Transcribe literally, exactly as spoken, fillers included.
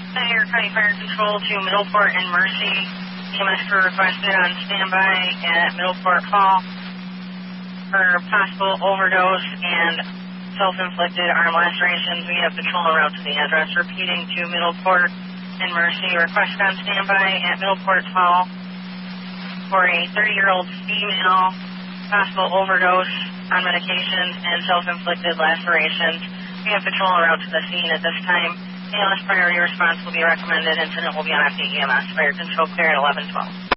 Fire County Fire Control to Middleport and Mercy. E M S crew requested on standby at Middleport Hall for possible overdose and self-inflicted arm lacerations. We have patrol en route to the address. Repeating to Middleport and Mercy. Request on standby at Middleport Hall for a thirty-year-old female, possible overdose on medications and self-inflicted lacerations. We have patrol en route to the scene at this time. A L S priority response will be recommended. Incident will be on F D E M S. Fire control clear at eleven twelve.